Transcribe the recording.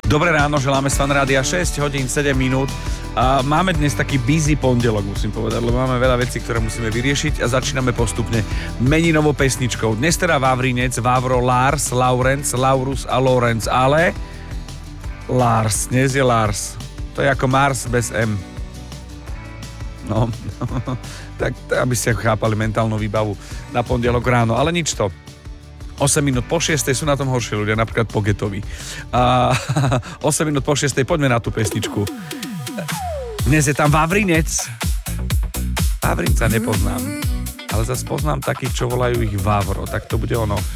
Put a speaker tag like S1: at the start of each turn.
S1: Dobré ráno, želáme z Fan Rádia 6 hodín 7 minút. A máme dnes taký busy pondelok, musím povedať, lebo máme veľa vecí, ktoré musíme vyriešiť a začíname postupne meninovou pesničkou. Dnes teda Vavrinec, Vavro, Lars, Laurenc, Laurus a Lorenz, ale Lars, dnes je Lars. To je ako Mars bez M. No, tak aby ste chápali mentálnu výbavu na pondelok ráno, ale nič to. 8 minút po 6 sú na tom horšie ľudia, napríklad Pogetovi. A 8 minút po 6 poďme na tú pesničku. Dnes je tam Vavrinec. Vavrinca nepoznám, ale zase poznám takých, čo volajú ich Vavro, tak to bude ono.